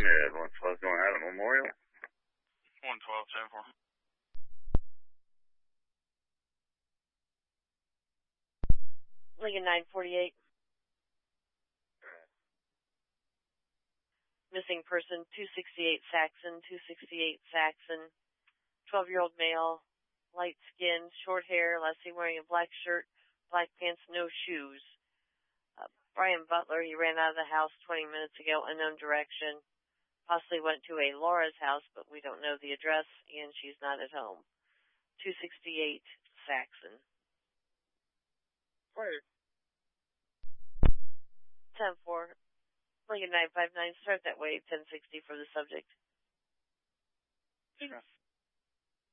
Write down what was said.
Yeah, 112 going out at Memorial. 112, 10-4. Lincoln 948. Missing person 268 Saxon, 268 Saxon. 12-year-old male, light skin, short hair, last seen wearing a black shirt, black pants, no shoes. Brian Butler, he ran out of the house 20 minutes ago, unknown direction. Possibly went to a Laura's house, but we don't know the address, and she's not at home. 268 Saxon. Wait. 10-4. Lincoln 959, start that wave, 1060 for the subject. Sure.